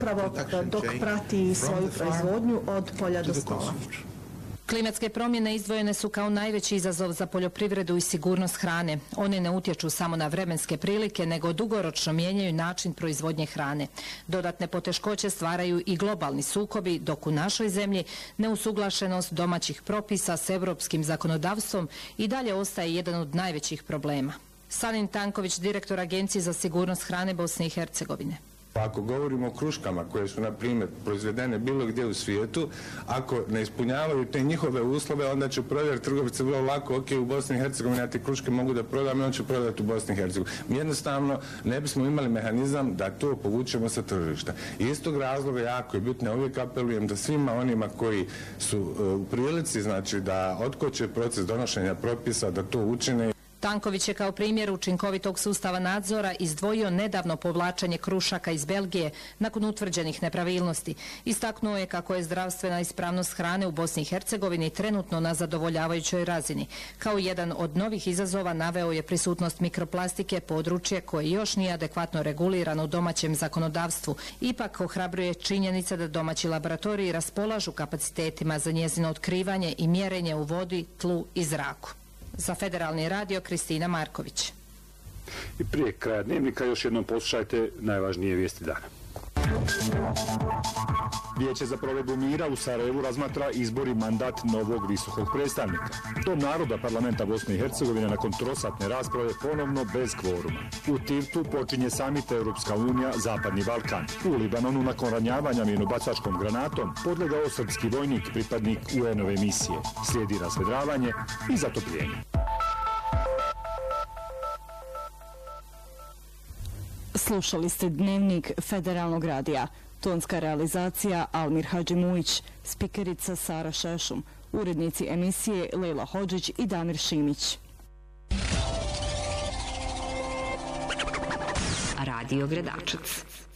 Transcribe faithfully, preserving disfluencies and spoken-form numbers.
upravo dok prati svoju proizvodnju od polja do stola. Klimatske promjene izdvojene su kao najveći izazov za poljoprivredu i sigurnost hrane. One ne utječu samo na vremenske prilike, nego dugoročno mijenjaju način proizvodnje hrane. Dodatne poteškoće stvaraju i globalni sukobi, dok u našoj zemlji neusuglašenost domaćih propisa s europskim zakonodavstvom i dalje ostaje jedan od najvećih problema. Sanin Tanković, direktor Agencije za sigurnost hrane Bosne i Hercegovine. Ako govorimo o kruškama koje su, na primjer, proizvedene bilo gdje u svijetu, ako ne ispunjavaju te njihove uslove, onda će prodati trgovci vrlo lako, ok, u Bosni i Hercegovini ja te kruške mogu da prodam i on će prodati u Bosni i Hercegovini. Mi jednostavno ne bismo imali mehanizam da to povučemo sa tržišta. I iz tog razloga jako je bitno, uvijek apelujem da svima onima koji su u prilici, znači da otkoče proces donošenja propisa, da to učine. Tanković je kao primjer učinkovitog sustava nadzora izdvojio nedavno povlačenje krušaka iz Belgije nakon utvrđenih nepravilnosti. Istaknuo je kako je zdravstvena ispravnost hrane u Bosni i Hercegovini trenutno na zadovoljavajućoj razini. Kao jedan od novih izazova naveo je prisutnost mikroplastike, područje koje još nije adekvatno regulirano u domaćem zakonodavstvu. Ipak ohrabruje činjenica da domaći laboratoriji raspolažu kapacitetima za njezino otkrivanje i mjerenje u vodi, tlu i zraku. Za Federalni radio, Kristina Marković. I prije kraja dnevnika još jednom poslušajte najvažnije vijesti dana. Vijeće za provedbu mira u Sarajevu razmatra izbor i mandat novog visokog predstavnika. Dom naroda parlamenta Bosne i Hercegovine nakon trosatne rasprave ponovno bez kvoruma. U Tivtu počinje samit Europska unija Zapadni Balkan. U Libanonu nakon ranjavanja minobacačkom granatom podlegao srpski vojnik, pripadnik U N-ove misije. Slijedi razvedravanje i zatopljenje. Slušali ste dnevnik Federalnog radija. Tonska realizacija Almir Hadžimujić, spikerica Sara Šešum, urednici emisije Lejla Hodžić i Damir Šimić. Radio Gredačac.